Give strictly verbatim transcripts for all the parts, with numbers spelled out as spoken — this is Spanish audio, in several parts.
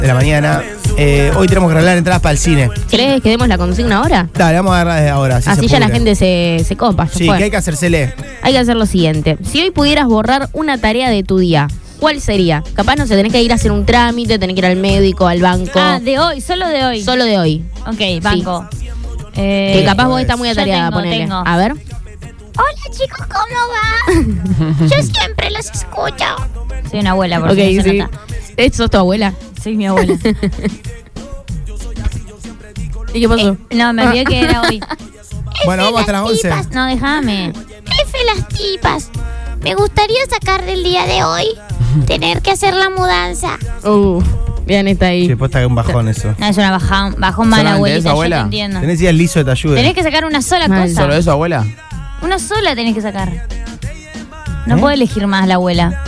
de la mañana. Eh, hoy tenemos que arreglar entradas para el cine. ¿Querés que demos la consigna ahora? Dale, vamos a agarrar desde ahora. Así, Así se ya la pudre. gente se, se copa. ya Sí, fue. que hay que hacérsele. Hay que hacer lo siguiente. Si hoy pudieras borrar una tarea de tu día, ¿cuál sería? Capaz, no sé, tenés que ir a hacer un trámite, tenés que ir al médico, al banco. Ah, de hoy, solo de hoy. Solo de hoy. Ok, banco. Eh, Que capaz vos estás muy yo atareada, tengo, ponele. tengo. A ver. Hola chicos, ¿cómo va? Yo siempre los escucho. Soy una abuela, por Ok, si no se sí. nota. ¿Esto sos tu abuela? Soy mi abuela. ¿Y qué pasó? Eh, no, me olvidé que era hoy. Bueno, vamos hasta las once. tipas. No, déjame. F las tipas. Me gustaría sacar del día de hoy tener que hacer la mudanza. Uh, bien, está ahí. Sí, posta que un bajón eso. No, es una bajón, bajón mala, ¿Solamente abuelita, eso, yo abuela? te entiendo. Tenés que ir al liso de te ayude. Tenés que sacar una sola Mal. cosa. ¿Solo eso, abuela? Una sola tenés que sacar. No ¿Eh? puedo elegir más la abuela.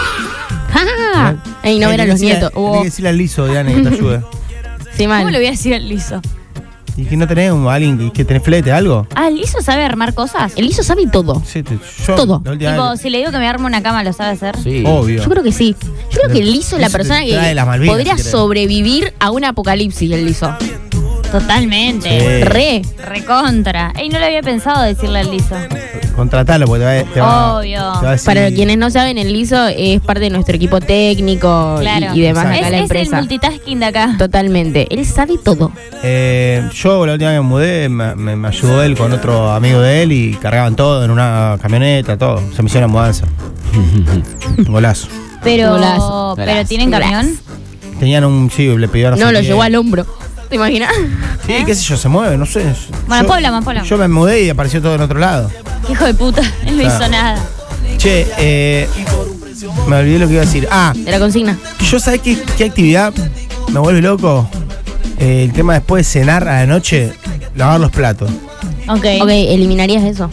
¡Ah! Ey, no Eh, ver a tenés los que ir nietos. Tenés Oh, que decirle al liso, Diana, que te ayude. sí, mal. ¿Cómo le voy a decir al liso? ¿Y que no tenés un, alguien que, que tenés flete, algo? Ah, ¿el liso sabe armar cosas? El liso sabe todo. Sí, te, yo, Todo. la última Tipo, vez- si le digo que me arme una cama, ¿lo sabe hacer? Sí. Obvio. Yo creo que sí. Yo creo que el liso es la Liso te persona que trae las Malvinas, podría si querés. sobrevivir a un apocalipsis, el liso. Totalmente. Sí. Re. Recontra. Ey, no lo había pensado decirle al liso. Contratalo porque te va, te va, Obvio. te va a decir- Para quienes no saben, el liso es parte de nuestro equipo técnico y- Claro. y, demás Exacto. acá Es, en la es el empresa. multitasking de acá. Totalmente. Él sabe todo. Eh, yo la última vez que me mudé, me, me- me ayudó él con otro amigo de él y cargaban todo en una camioneta, todo. Se me hicieron la mudanza. Un golazo. Pero, Golazo. pero Golazo. ¿tienen camión? Tenían un, sí, le pidieron. No, lo llevó al hombro. ¿Te imaginas? Sí, qué sé yo, se mueve, no sé. Bueno, Yo- Paula, más Paula. Yo me mudé y apareció todo en otro lado. Hijo de puta, él no Claro. hizo nada. Che, eh, me olvidé lo que iba a decir. Ah, De la consigna. yo sabés qué, qué actividad me vuelve loco. Eh, el tema después de cenar a la noche, lavar los platos. Ok. Ok, eliminarías eso.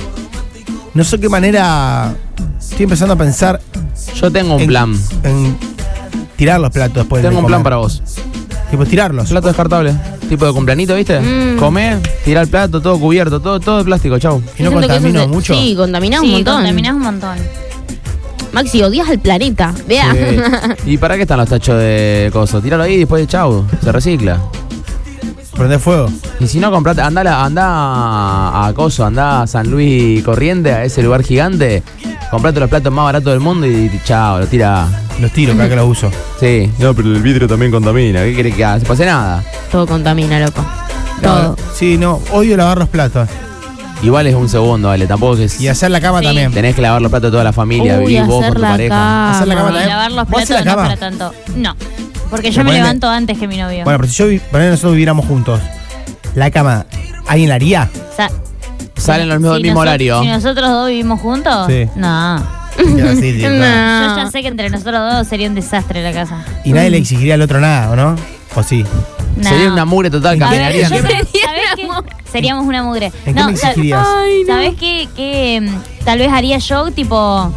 No sé qué manera. Estoy empezando a pensar Yo tengo un en, plan. en tirar los platos después de Tengo un comer. plan para vos. Tipo, tirarlos. Plato descartable. Tipo de cumplanito, ¿viste? Mm. Comé, tirar el plato, todo cubierto, todo, todo de plástico, chau. Y no Yo siento que eso contamino se- mucho. Sí, contaminás Sí, un montón. contaminás un montón. Maxi, odias al planeta. Vea. Sí. ¿Y para qué están los tachos de coso? Tíralo ahí y después chau, se recicla. Prender fuego. Y si no, comprate, anda, a la- anda a, a Coso, anda a San Luis Corriente, a ese lugar gigante, comprate los platos más baratos del mundo y, y chao, lo tira. Los tiro, cada que los uso. Sí. No, pero el vidrio también contamina, ¿qué querés que haga? Se pase nada. Todo contamina, loco. Todo. Sí, no, odio lavar los platos. Igual es un segundo, vale, tampoco es... Y hacer la cama Sí. también. Tenés que lavar los platos de toda la familia, Uy, vivís vos hacer con tu la pareja. cama. Hacer la cama Y también. lavar los ¿Vos hacés platos la no cama? para tanto. No. Porque yo Pero me ponele- levanto antes que mi novio. Bueno, pero si yo vi- ponele nosotros viviéramos juntos, la cama, ¿alguien la haría? O sea, Salen los mismos, si mismo noso- horario. Si nosotros dos vivimos juntos, Sí. no. Ya, sí, sí, No. claro. Yo ya sé que entre nosotros dos sería un desastre la casa. Y nadie le exigiría al otro nada, ¿o no? ¿O sí? No. Sería una mugre total, A ver, caminarían. yo sé- ¿sabés qué? Seríamos una mugre. ¿En qué No, me sa- exigirías? ¿Sabés qué, qué, mm, tal vez haría yo? Tipo,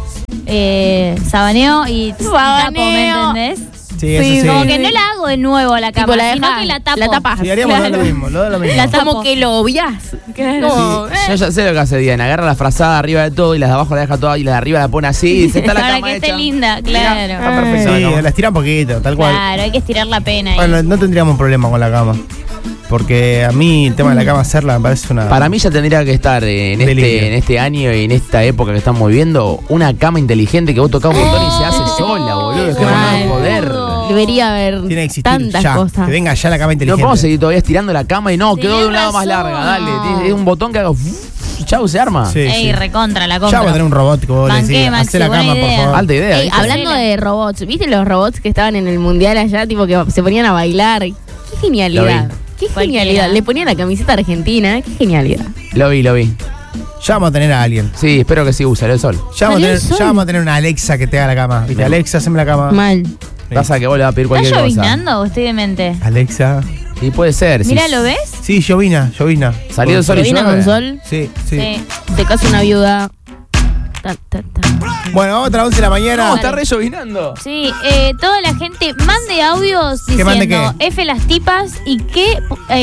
eh, sabaneo y tapo, ¿me Sabaneo. entendés? Sí, eso sí. Como que no la hago de nuevo a la cama, Tipo, la sino dejás, que la tapo. la tapas. Sí, haríamos Claro. lo mismo, lo, lo mismo. La tapo. Como que lo obvias. Claro. No, Yo ya sé lo que hace Diana, agarra la frazada arriba de todo y las de abajo la deja toda y las de arriba la pone así y dice, está la Para cama que esté hecha. linda, Mirá, claro. está perfecta Sí, la cama. la estira un poquito, tal cual. Claro, hay que estirar la pena ahí. Bueno, no tendríamos problema con la cama. Porque a mí el tema de la cama hacerla me parece una. Para mí ya tendría que estar eh, en Delirio. este, en este año y en esta época que estamos viviendo una cama inteligente que vos tocás un botón y se hace sola, boludo. Es que no Mal. no poder. Debería haber Tiene que existir tantas ya. cosas. Que venga ya la cama No inteligente. podemos seguir todavía estirando la cama y no, quedó de un Tenés lado más razón. larga, dale. Tiene- Es un botón que haga. Chau, se arma. Sí, Ey, sí. recontra, la Ya compro. vamos a tener un robot que vos le Banqué, decís, Maxi, hacé la buena cama, por idea. favor. Alta idea. Ey, ¿viste? hablando Hacela. de robots, ¿viste los robots que estaban en el mundial allá? Tipo que se ponían a bailar. Qué genialidad. Lo vi. Qué Cualquiera. genialidad. Le ponían la camiseta argentina. Qué genialidad. Lo vi, lo vi. Ya vamos a tener a alguien. Sí, espero que sí use el sol. Ya vamos, a Salió tener, el sol. ya vamos a tener una Alexa que te haga la cama. ¿Viste? Bien. Alexa, haceme la cama. Mal. Sí. Pasa que vos le vas a pedir ¿Estás cualquier cosa. lloviznando o estoy demente? Alexa. Y puede ser. Mira, sí. ¿lo ves? Sí, llovina, llovina. Salió el sol y ¿Llovina llueve. con sol? Sí, sí, Sí. Te casa una viuda. Ta, ta, ta. Bueno, vamos a las once de la mañana. No, está re llovinando. Sí, eh, toda la gente mande audios ¿Que mande diciendo qué? F las tipas y qué eh,